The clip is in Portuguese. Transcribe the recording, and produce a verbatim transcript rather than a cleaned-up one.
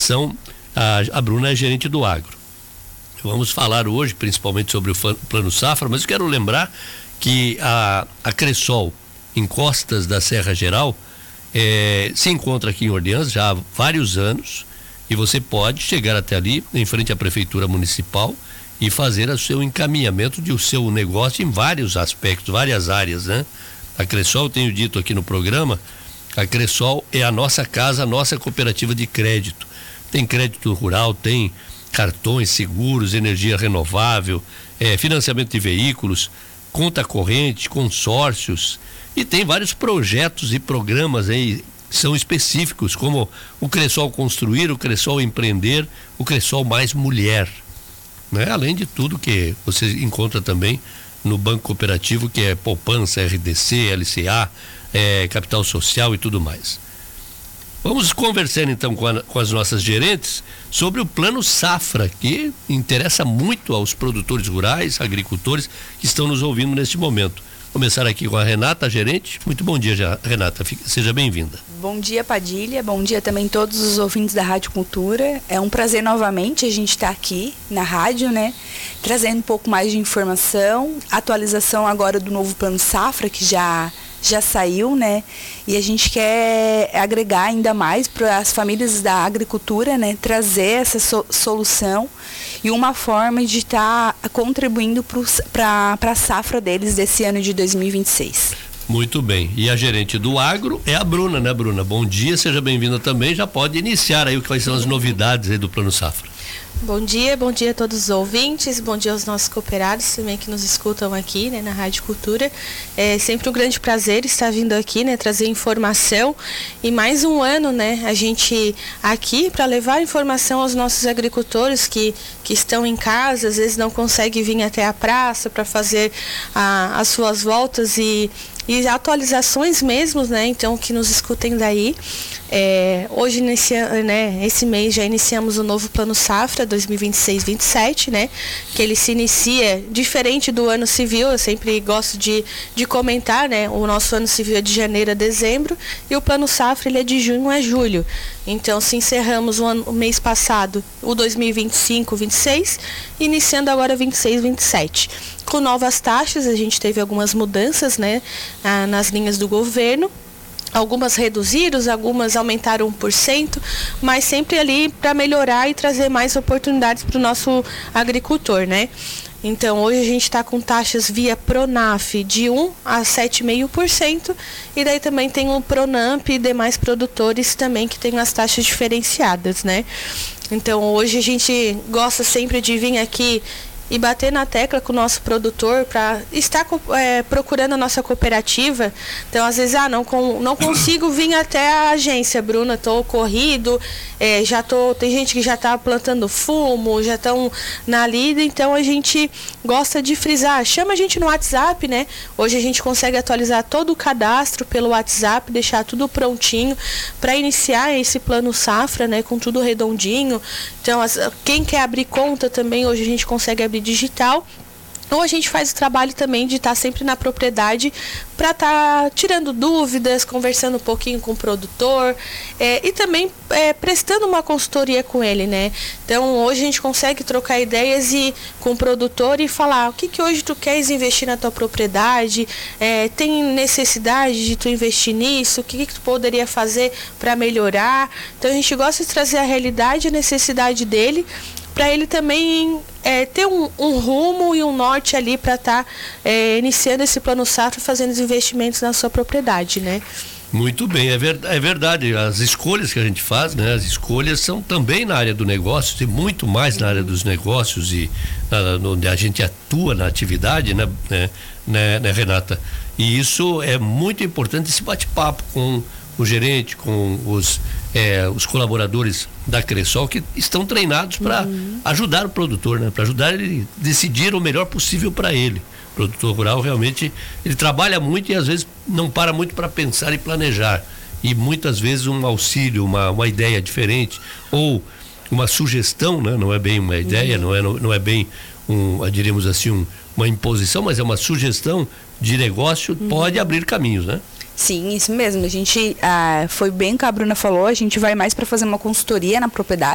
São, a, a Bruna é gerente do agro. Vamos falar hoje principalmente sobre o Plano Safra, mas eu quero lembrar que a, a Cressol, em Costas da Serra Geral, é, se encontra aqui em Orleans já há vários anos, e você pode chegar até ali, em frente à Prefeitura Municipal, e fazer o seu encaminhamento de o seu negócio em vários aspectos, várias áreas, né? A Cressol, tenho dito aqui no programa, a Cressol é a nossa casa, a nossa cooperativa de crédito. Tem crédito rural, tem cartões, seguros, energia renovável, é, financiamento de veículos, conta corrente, consórcios, e tem vários projetos e programas aí que são específicos, como o Cressol Construir, o Cressol Empreender, o Cressol Mais Mulher, né? Além de tudo que você encontra também no Banco Cooperativo, que é poupança, R D C, L C A, é, capital social e tudo mais. Vamos conversar então com, a, com as nossas gerentes sobre o Plano Safra, que interessa muito aos produtores rurais, agricultores que estão nos ouvindo neste momento. Começar aqui com a Renata, a gerente. Muito bom dia, já, Renata, fique, seja bem-vinda. Bom dia, Padilha, bom dia também todos os ouvintes da Rádio Cultura. É um prazer novamente a gente estar aqui na rádio, né, trazendo um pouco mais de informação, atualização agora do novo Plano Safra, que já já saiu, né? E a gente quer agregar ainda mais para as famílias da agricultura, né? Trazer essa so- solução e uma forma de estar tá contribuindo para a safra deles desse ano de dois mil e vinte e seis. Muito bem. E a gerente do agro é a Bruna, né, Bruna? Bom dia, seja bem-vinda também. Já pode iniciar aí quais são as novidades aí do Plano Safra. Bom dia, bom dia a todos os ouvintes, bom dia aos nossos cooperados também que nos escutam aqui, né, na Rádio Cultura. É sempre um grande prazer estar vindo aqui, né, trazer informação, e mais um ano, né, a gente aqui para levar informação aos nossos agricultores que, que estão em casa, às vezes não conseguem vir até a praça para fazer a, as suas voltas e E atualizações mesmo, né? Então, que nos escutem daí. É, hoje, inicia, né, esse mês, já iniciamos o novo Plano Safra dois mil e vinte e seis vinte e sete, né? Que ele se inicia diferente do ano civil. Eu sempre gosto de, de comentar, né? O nosso ano civil é de janeiro a dezembro e o Plano Safra ele é de junho a julho. Então, se encerramos o, ano, o mês passado, o dois mil e vinte e cinco vinte e seis, iniciando agora vinte e seis vinte e sete. Com novas taxas, a gente teve algumas mudanças, né, ah, nas linhas do governo. Algumas reduziram, algumas aumentaram um por cento, mas sempre ali para melhorar e trazer mais oportunidades para o nosso agricultor, né? Então, hoje a gente está com taxas via Pronaf de um a sete vírgula cinco por cento, e daí também tem o Pronamp e demais produtores também que tem as taxas diferenciadas, né? Então, hoje a gente gosta sempre de vir aqui e bater na tecla com o nosso produtor para estar é, procurando a nossa cooperativa. Então, às vezes, ah, não, com, não consigo vir até a agência, Bruna, estou corrido, é, já tô, tem gente que já está plantando fumo, já estão na lida, então a gente gosta de frisar, chama a gente no WhatsApp, né? Hoje a gente consegue atualizar todo o cadastro pelo WhatsApp, deixar tudo prontinho para iniciar esse Plano Safra, né? Com tudo redondinho. Então, as, quem quer abrir conta também, hoje a gente consegue abrir digital, ou a gente faz o trabalho também de estar sempre na propriedade para estar tirando dúvidas, conversando um pouquinho com o produtor é, e também é, prestando uma consultoria com ele, né? Então, hoje a gente consegue trocar ideias e, com o produtor e falar o que, que hoje tu queres investir na tua propriedade, é, tem necessidade de tu investir nisso, o que, que tu poderia fazer para melhorar. Então, a gente gosta de trazer a realidade e a necessidade dele, para ele também é, ter um, um rumo e um norte ali para estar tá, é, iniciando esse Plano Safra, fazendo os investimentos na sua propriedade, né? Muito bem, é, ver, é verdade, as escolhas que a gente faz, né? As escolhas são também na área do negócio, e muito mais na área dos negócios e na, onde a gente atua na atividade, né, né, né, né, Renata? E isso é muito importante, esse bate-papo com o gerente, com os, é, os colaboradores da Cressol, que estão treinados para uhum. ajudar o produtor, né? Para ajudar ele a decidir o melhor possível para ele. O produtor rural realmente, ele trabalha muito e às vezes não para muito para pensar e planejar. E muitas vezes um auxílio, uma, uma ideia diferente ou uma sugestão, né? Não é bem uma ideia, uhum. não, é, não, não é bem, um, diríamos assim, um, uma imposição, mas é uma sugestão de negócio, uhum. pode abrir caminhos, né? Sim, isso mesmo. A gente, ah, foi bem o que a Bruna falou, a gente vai mais para fazer uma consultoria na propriedade.